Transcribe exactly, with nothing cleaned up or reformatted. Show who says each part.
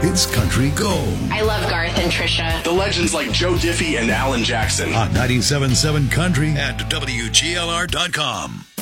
Speaker 1: It's Country Gold.
Speaker 2: I love Garth and Trisha.
Speaker 3: The legends like Joe Diffie and Alan Jackson.
Speaker 1: On ninety-seven point seven Country and W G L R dot com.